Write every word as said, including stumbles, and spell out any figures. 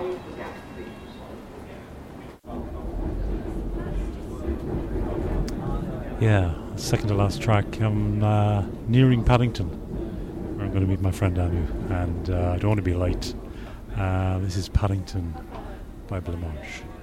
Yeah, second to last track. I'm uh, nearing Paddington, where I'm going to meet my friend Anu, and uh, I don't want to be late. Uh, this is Paddington by Blancmange.